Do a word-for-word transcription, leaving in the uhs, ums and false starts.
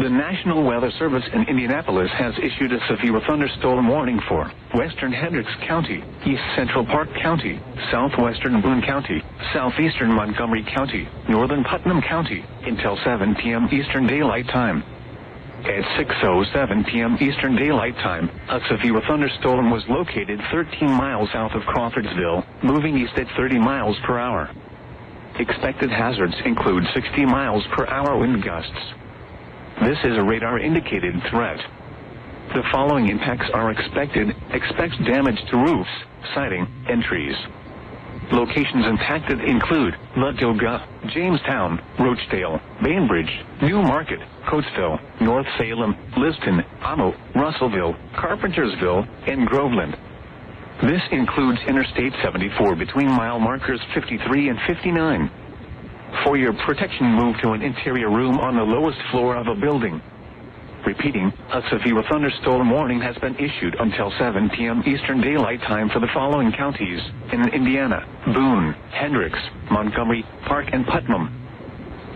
The National Weather Service in Indianapolis has issued a severe thunderstorm warning for western Hendricks County, east central Park County, southwestern Boone County, southeastern Montgomery County, northern Putnam County, until seven p m Eastern Daylight Time. At six oh seven p m Eastern Daylight Time, a severe thunderstorm was located thirteen miles south of Crawfordsville, moving east at thirty miles per hour. Expected hazards include sixty miles per hour wind gusts. This is a radar-indicated threat. The following impacts are expected. Expect damage to roofs, siding, and trees. Locations impacted include Ladoga, Jamestown, Roachdale, Bainbridge, New Market, Coatesville, North Salem, Liston, Amo, Russellville, Carpentersville, and Groveland. This includes Interstate seventy-four between mile markers fifty-three and fifty-nine. For your protection, move to an interior room on the lowest floor of a building. Repeating, a severe thunderstorm warning has been issued until seven p m Eastern Daylight Time for the following counties in Indiana: Boone, Hendricks, Montgomery, Park, and Putnam.